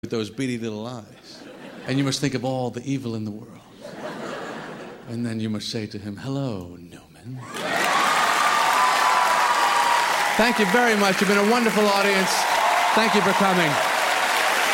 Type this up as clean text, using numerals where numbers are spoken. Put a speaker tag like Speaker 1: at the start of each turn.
Speaker 1: with those beady little eyes. And you must think of all the evil in the world. And then you must say to him, "Hello, Newman." Thank you very much. You've been a wonderful audience. Thank you for coming.